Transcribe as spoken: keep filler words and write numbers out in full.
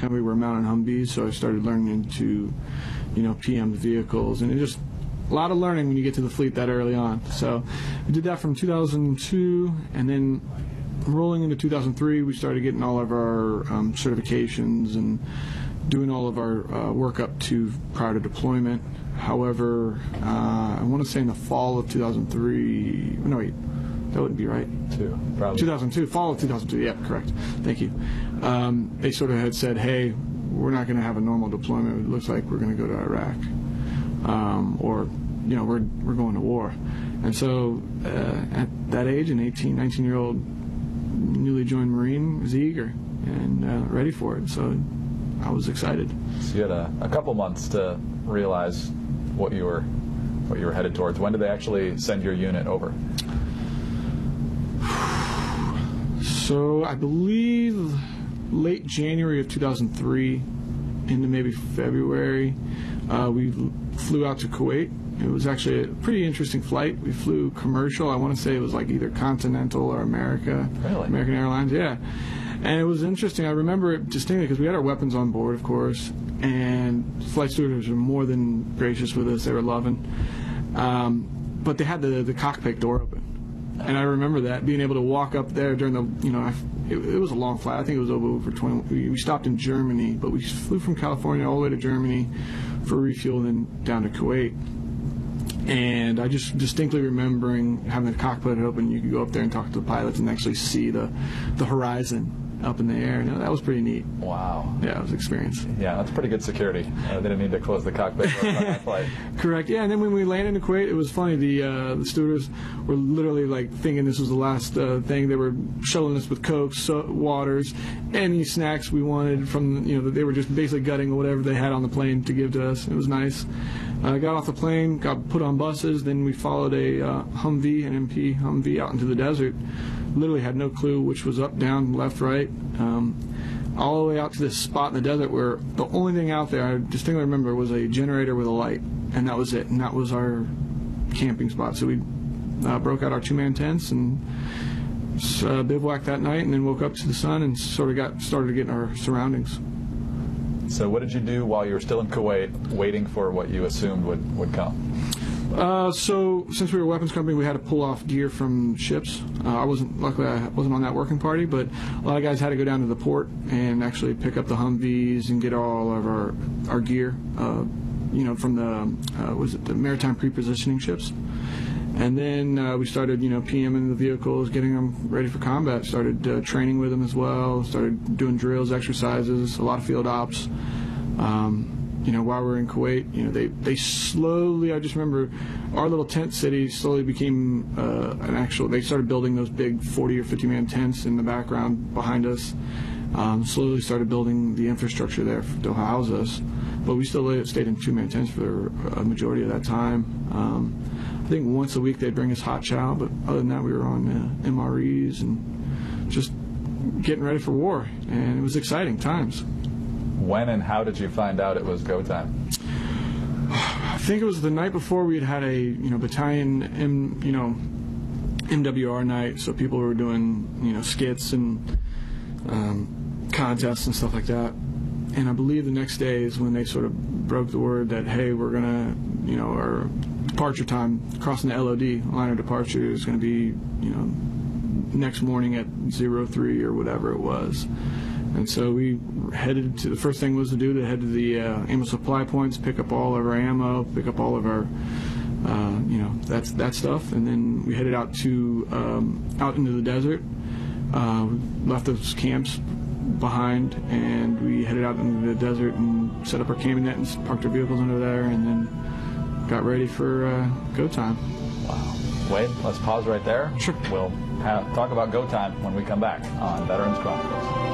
and we were mounting Humvees, so I started learning to, you know, P M the vehicles, and it just a lot of learning when you get to the fleet that early on. So we did that from two thousand two, and then rolling into two thousand three, we started getting all of our um, certifications and doing all of our uh, work up to prior to deployment. However, uh, I want to say in the fall of two thousand three, no wait, that wouldn't be right. Two, probably. two thousand two, fall of two thousand two, yeah, correct. Thank you. Um, they sort of had said, hey, we're not going to have a normal deployment. It looks like we're going to go to Iraq. Um, or, you know, we're, we're going to war. And so uh, at that age, an eighteen, nineteen-year-old newly joined Marine was eager and uh, ready for it. So I was excited. So you had a, a couple months to realize what you were what you were headed towards. When did they actually send your unit over? So I believe late January of two thousand three into maybe February, uh, we flew out to Kuwait. It was actually a pretty interesting flight. We flew commercial. I want to say it was like either Continental or America, really? American Airlines, yeah. And it was interesting. I remember it distinctly because we had our weapons on board, of course, and flight stewards were more than gracious with us. They were loving. Um, but they had the, the cockpit door open. And I remember that, being able to walk up there during the, you know, I, it, it was a long flight. I think it was over, over twenty. We, we stopped in Germany, but we flew from California all the way to Germany for refuel and then down to Kuwait. And I just distinctly remembering having the cockpit open. You could go up there and talk to the pilots and actually see the, the horizon up in the air. And that was pretty neat. Wow. Yeah, it was an experience. Yeah, that's pretty good security. Uh, they didn't need to close the cockpit door on that flight. Correct. Yeah, and then when we landed in Kuwait, it was funny. The uh, the stewardess were literally like thinking this was the last uh, thing. They were shuttling us with Cokes, so, waters, any snacks we wanted from, you know, they were just basically gutting whatever they had on the plane to give to us. It was nice. I uh, got off the plane, got put on buses, then we followed a uh, Humvee, an M P Humvee, out into the desert. Literally had no clue which was up, down, left, right. Um, all the way out to this spot in the desert where the only thing out there I distinctly remember was a generator with a light, and that was it. And that was our camping spot. So we uh, broke out our two-man tents and uh, bivouacked that night, and then woke up to the sun and sort of got started getting our surroundings. So what did you do while you were still in Kuwait, waiting for what you assumed would, would come? Uh, so since we were a weapons company, we had to pull off gear from ships. Uh, I wasn't, luckily I wasn't on that working party, but a lot of guys had to go down to the port and actually pick up the Humvees and get all of our, our gear, uh, you know, from the, uh, was it the maritime pre-positioning ships. And then uh, we started, you know, PMing the vehicles, getting them ready for combat, started uh, training with them as well, started doing drills, exercises, a lot of field ops. Um, You know, while we were in Kuwait, you know, they, they slowly, I just remember our little tent city slowly became uh, an actual, they started building those big forty or fifty man tents in the background behind us. Um, slowly started building the infrastructure there to house us. But we still stayed in two man tents for a majority of that time. Um, I think once a week they'd bring us hot chow, but other than that we were on uh, M R Es and just getting ready for war. And it was exciting times. When and how did you find out it was go time? I think it was the night before we had had a you know battalion M you know M W R night, so people were doing you know skits and um, contests and stuff like that. And I believe the next day is when they sort of broke the word that hey, we're gonna you know our departure time crossing the L O D line of departure is going to be you know next morning at zero three or whatever it was. And so we headed to, the first thing was to do to head to the uh, ammo supply points, pick up all of our ammo, pick up all of our, uh, you know, that's that stuff. And then we headed out to, um, out into the desert. Uh, we left those camps behind, and we headed out into the desert and set up our camping net and parked our vehicles under there, and then got ready for uh, go time. Wow. Wade, let's pause right there. Sure. We'll ha- talk about go time when we come back on Veterans Chronicles.